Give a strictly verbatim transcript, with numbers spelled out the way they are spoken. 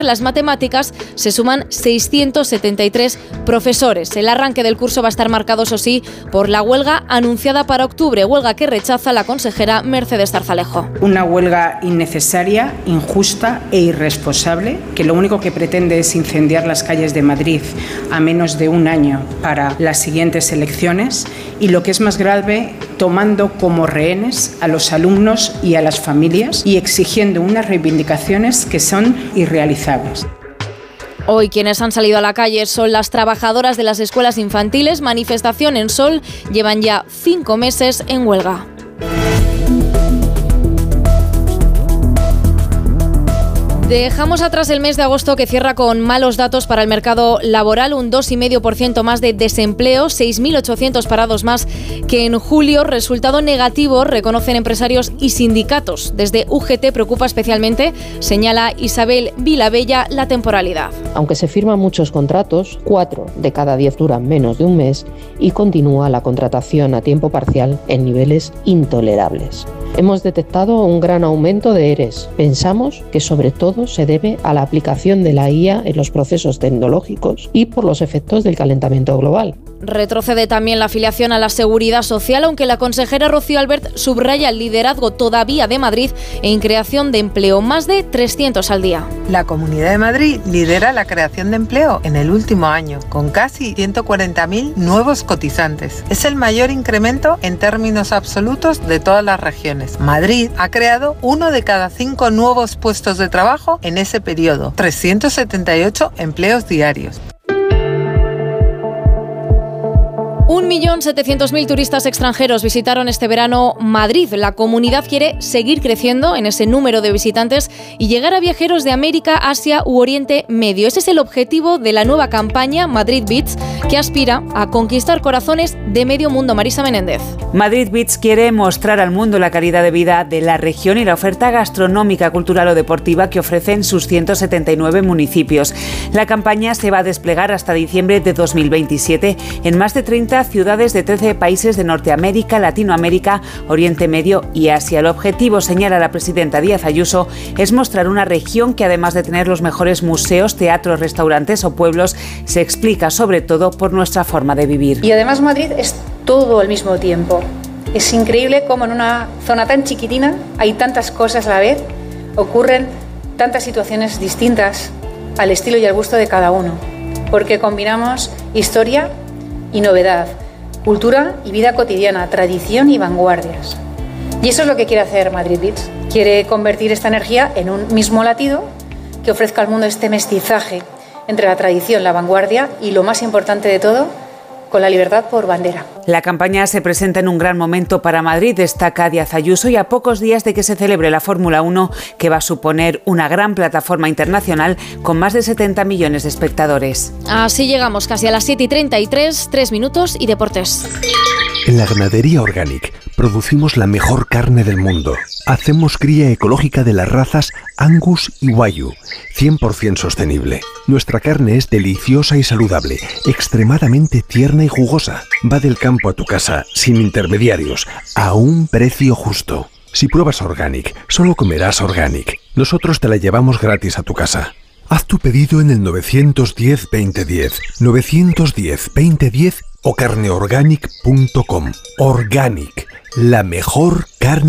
las matemáticas se suman seiscientos setenta y tres profesores. El arranque del curso va a estar marcado, eso sí, por la huelga anunciada para octubre, huelga que rechaza la consejera Mercedes Zarzalejo. Una huelga innecesaria, injusta e irresponsable, que lo único que pretende es incendiar las calles de Madrid a menos de un año para las siguientes elecciones y, lo que es más grave, tomando como rehenes a los alumnos y a las familias y exigiendo unas reivindicaciones que son irrealizables. Hoy quienes han salido a la calle son las trabajadoras de las escuelas infantiles. Manifestación en Sol, llevan ya cinco meses en huelga. Dejamos atrás el mes de agosto, que cierra con malos datos para el mercado laboral, un dos coma cinco por ciento más de desempleo, seis mil ochocientos parados más que en julio, resultado negativo, reconocen empresarios y sindicatos. Desde U G T preocupa especialmente, señala Isabel Vilabella, la temporalidad. Aunque se firman muchos contratos, cuatro de cada diez duran menos de un mes y continúa la contratación a tiempo parcial en niveles intolerables. Hemos detectado un gran aumento de E R E S. Pensamos que sobre todo se debe a la aplicación de la I A en los procesos tecnológicos y por los efectos del calentamiento global. Retrocede también la afiliación a la Seguridad Social, aunque la consejera Rocío Albert subraya el liderazgo todavía de Madrid en creación de empleo, más de trescientos al día. La Comunidad de Madrid lidera la creación de empleo en el último año, con casi ciento cuarenta mil nuevos cotizantes. Es el mayor incremento en términos absolutos de todas las regiones. Madrid ha creado uno de cada cinco nuevos puestos de trabajo en ese periodo, trescientos setenta y ocho empleos diarios. un millón setecientos mil turistas extranjeros visitaron este verano Madrid. La comunidad quiere seguir creciendo en ese número de visitantes y llegar a viajeros de América, Asia u Oriente Medio. Ese es el objetivo de la nueva campaña Madrid Beats, que aspira a conquistar corazones de medio mundo. Marisa Menéndez. Madrid Beats quiere mostrar al mundo la calidad de vida de la región y la oferta gastronómica, cultural o deportiva que ofrecen sus ciento setenta y nueve municipios. La campaña se va a desplegar hasta diciembre de dos mil veintisiete en más de treinta ciudades de trece países de Norteamérica, Latinoamérica, Oriente Medio y Asia. El objetivo, señala la presidenta Díaz Ayuso, es mostrar una región que, además de tener los mejores museos, teatros, restaurantes o pueblos, se explica sobre todo por nuestra forma de vivir. Y además Madrid es todo al mismo tiempo. Es increíble cómo en una zona tan chiquitina hay tantas cosas a la vez, ocurren tantas situaciones distintas al estilo y al gusto de cada uno, porque combinamos historia y novedad, cultura y vida cotidiana, tradición y vanguardias. Y eso es lo que quiere hacer Madrid Beats. Quiere convertir esta energía en un mismo latido que ofrezca al mundo este mestizaje entre la tradición, la vanguardia y, lo más importante de todo, con la libertad por bandera. La campaña se presenta en un gran momento para Madrid, destaca Díaz Ayuso, y a pocos días de que se celebre la Fórmula uno, que va a suponer una gran plataforma internacional con más de setenta millones de espectadores. Así llegamos casi a las siete y treinta y tres, tres minutos y deportes. En la ganadería Organic producimos la mejor carne del mundo. Hacemos cría ecológica de las razas Angus y Wagyu, cien por ciento sostenible. Nuestra carne es deliciosa y saludable, extremadamente tierna y jugosa. Va del campo a tu casa, sin intermediarios, a un precio justo. Si pruebas Organic, solo comerás Organic. Nosotros te la llevamos gratis a tu casa. Haz tu pedido en el nueve uno cero, veinte diez, nueve uno cero, veinte diez o carneorganic punto com. Organic, la mejor carne